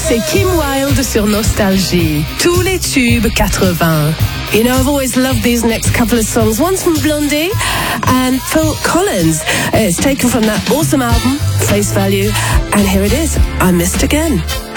c'est Kim Wilde sur Nostalgie. Tous les tubes 80. You know, I've always loved these next couple of songs. One's from Blondie and Phil Collins. It's taken from that awesome album, Face Value. And here it is, I Missed Again.